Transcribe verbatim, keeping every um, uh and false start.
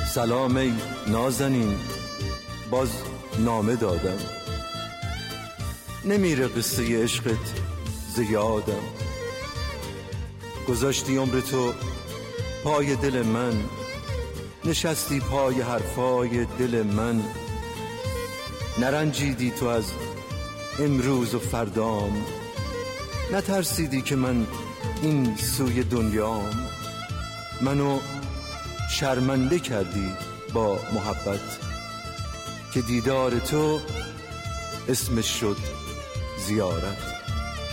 سلام ای نازنین، باز نامه دادم، نمیره قصه عشقت زیادم. گذاشتی عمر تو پای دل من، نشستی پای حرفای دل من، نرنجیدی تو از امروز و فردام، نترسیدی که من این سوی دنیام. منو شرمنده کردی با محبت که دیدار تو اسمش شد زیارت.